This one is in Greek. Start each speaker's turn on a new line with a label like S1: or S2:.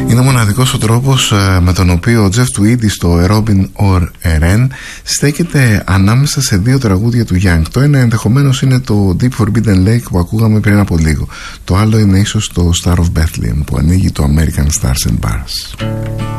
S1: Είναι ο μοναδικός ο τρόπος με τον οποίο ο Jeff Tweedy στο A Robin or a Wren στέκεται ανάμεσα σε δύο τραγούδια του Young. Το ένα ενδεχομένως είναι το Deep Forbidden Lake που ακούγαμε πριν από λίγο. Το άλλο είναι ίσως το Star of Bethlehem που ανοίγει το American Stars and Bars.